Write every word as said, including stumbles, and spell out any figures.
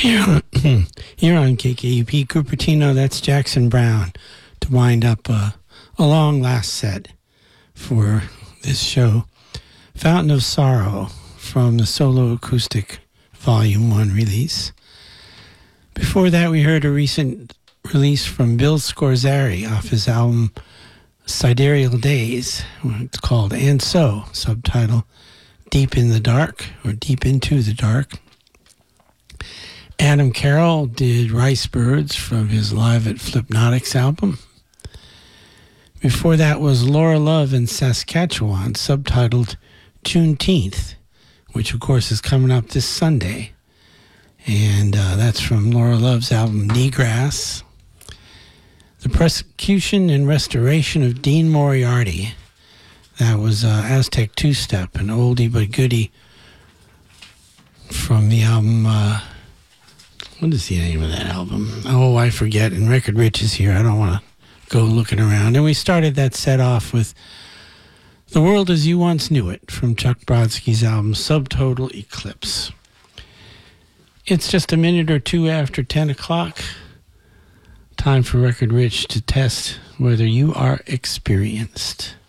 Here on, here on K K U P Cupertino, that's Jackson Browne to wind up uh, a long last set for this show. Fountain of Sorrow from the Solo Acoustic Volume one release. Before that, we heard a recent release from Bill Scorzari off his album Sidereal Days. It's called And So, subtitle Deep in the Dark, or Deep into the Dark. Adam Carroll did Rice Birds from his Live at Flipnotics album. Before that was Laura Love in Saskatchewan, subtitled Juneteenth, which of course is coming up this Sunday. And uh, that's from Laura Love's album Kneegrass. The Persecution and Restoration of Dean Moriarty. That was uh, Aztec Two-Step, an oldie but goodie from the album... Uh, What is the name of that album? Oh, I forget. And Record Rich is here. I don't want to go looking around. And we started that set off with The World as You Once Knew It from Chuck Brodsky's album Subtotal Eclipse. It's just a minute or two after ten o'clock. Time for Record Rich to test whether you are experienced.